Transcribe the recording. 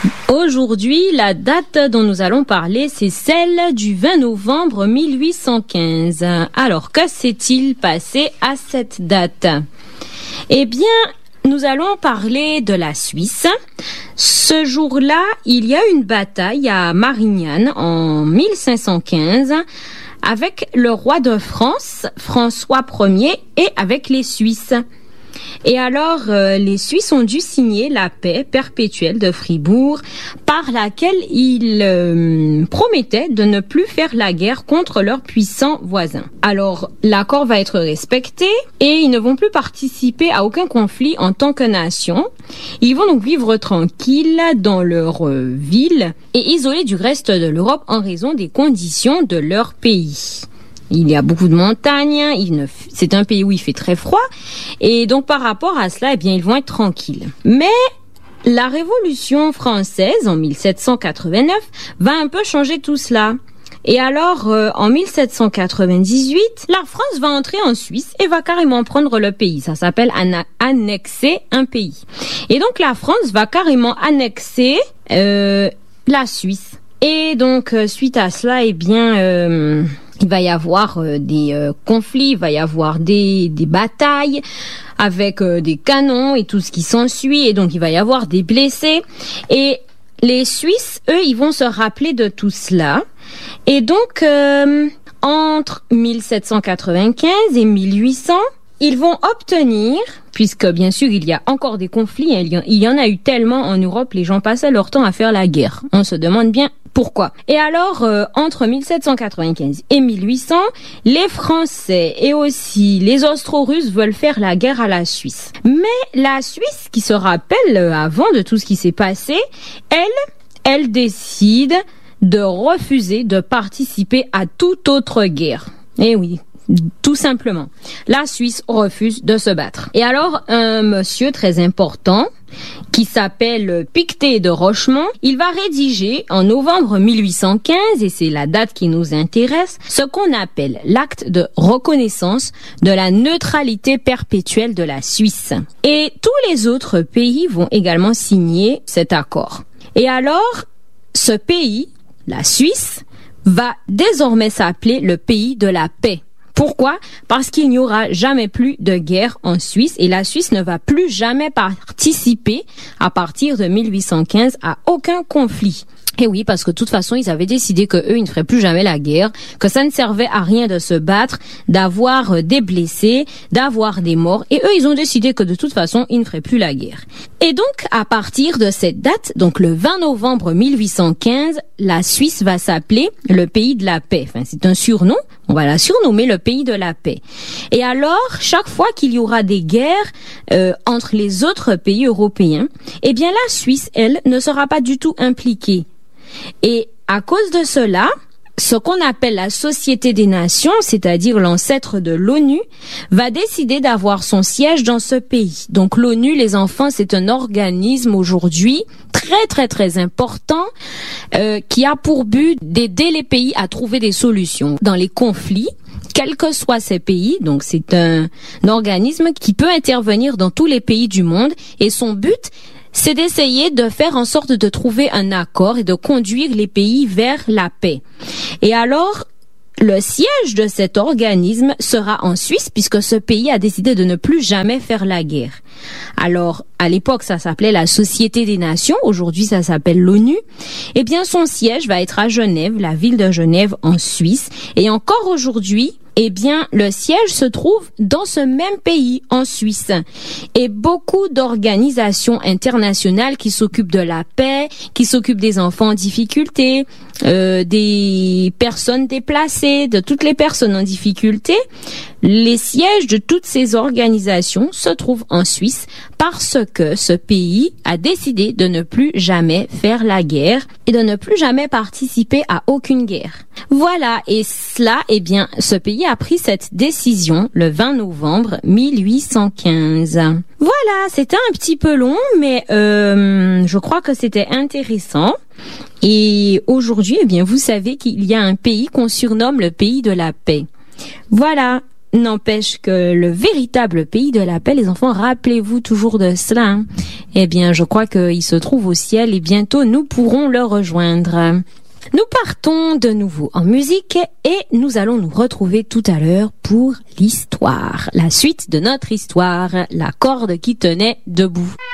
Aujourd'hui, la date dont nous allons parler, c'est celle du 20 novembre 1815. Alors, que s'est-il passé à cette date? Eh bien, nous allons parler de la Suisse. Ce jour-là, il y a une bataille à Marignane en 1515 avec le roi de France, François Ier, et avec les Suisses. Et alors, les Suisses ont dû signer la paix perpétuelle de Fribourg, par laquelle ils promettaient de ne plus faire la guerre contre leurs puissants voisins. Alors, l'accord va être respecté et ils ne vont plus participer à aucun conflit en tant que nation. Ils vont donc vivre tranquilles dans leur ville et isolés du reste de l'Europe en raison des conditions de leur pays. Il y a beaucoup de montagnes, c'est un pays où il fait très froid, et donc par rapport à cela, eh bien, ils vont être tranquilles. Mais la Révolution française, en 1789, va un peu changer tout cela. Et alors, en 1798, la France va entrer en Suisse et va carrément prendre le pays. Ça s'appelle annexer un pays. Et donc, la France va carrément annexer la Suisse. Et donc, suite à cela, eh bien... il va y avoir des conflits, il va y avoir des batailles avec des canons et tout ce qui s'ensuit. Et donc, il va y avoir des blessés. Et les Suisses, eux, ils vont se rappeler de tout cela. Et donc, entre 1795 et 1800, ils vont obtenir, puisque bien sûr, il y a encore des conflits, il y en a eu tellement en Europe, les gens passaient leur temps à faire la guerre. On se demande bien pourquoi. Et alors, entre 1795 et 1800, les Français et aussi les Austro-Russes veulent faire la guerre à la Suisse. Mais la Suisse, qui se rappelle avant de tout ce qui s'est passé, elle décide de refuser de participer à toute autre guerre. Eh oui. Tout simplement. La Suisse refuse de se battre. Et alors, un monsieur très important, qui s'appelle Pictet de Rochemont, il va rédiger en novembre 1815, et c'est la date qui nous intéresse, ce qu'on appelle l'acte de reconnaissance de la neutralité perpétuelle de la Suisse. Et tous les autres pays vont également signer cet accord. Et alors, ce pays, la Suisse, va désormais s'appeler le pays de la paix. Pourquoi? Parce qu'il n'y aura jamais plus de guerre en Suisse et la Suisse ne va plus jamais participer à partir de 1815 à aucun conflit. Et oui, parce que de toute façon, ils avaient décidé que eux, ils ne feraient plus jamais la guerre, que ça ne servait à rien de se battre, d'avoir des blessés, d'avoir des morts. Et eux, ils ont décidé que de toute façon, ils ne feraient plus la guerre. Et donc, à partir de cette date, donc le 20 novembre 1815, la Suisse va s'appeler le pays de la paix. Enfin, c'est un surnom. On va la surnommer le pays de la paix. Et alors, chaque fois qu'il y aura des guerres entre les autres pays européens, eh bien la Suisse, elle, ne sera pas du tout impliquée. Et à cause de cela, ce qu'on appelle la Société des Nations, c'est-à-dire l'ancêtre de l'ONU, va décider d'avoir son siège dans ce pays. Donc l'ONU, les enfants, c'est un organisme aujourd'hui très très très important qui a pour but d'aider les pays à trouver des solutions dans les conflits, quels que soient ces pays. Donc c'est un organisme qui peut intervenir dans tous les pays du monde et son but, c'est d'essayer de faire en sorte de trouver un accord et de conduire les pays vers la paix. Et alors, le siège de cet organisme sera en Suisse puisque ce pays a décidé de ne plus jamais faire la guerre. Alors, à l'époque, ça s'appelait la Société des Nations. Aujourd'hui, ça s'appelle l'ONU. Eh bien, son siège va être à Genève, la ville de Genève en Suisse. Et encore aujourd'hui, eh bien, le siège se trouve dans ce même pays, en Suisse. Et beaucoup d'organisations internationales qui s'occupent de la paix, qui s'occupent des enfants en difficulté, des personnes déplacées, de toutes les personnes en difficulté, les sièges de toutes ces organisations se trouvent en Suisse parce que ce pays a décidé de ne plus jamais faire la guerre et de ne plus jamais participer à aucune guerre. Voilà, et cela, eh bien, ce pays a pris cette décision le 20 novembre 1815. Voilà, c'était un petit peu long, mais je crois que c'était intéressant. Et aujourd'hui, eh bien, vous savez qu'il y a un pays qu'on surnomme le pays de la paix. Voilà. N'empêche que le véritable pays de la paix, les enfants, rappelez-vous toujours de cela, hein. Eh bien, je crois qu'il se trouve au ciel et bientôt nous pourrons le rejoindre. Nous partons de nouveau en musique et nous allons nous retrouver tout à l'heure pour l'histoire. La suite de notre histoire, la corde qui tenait debout.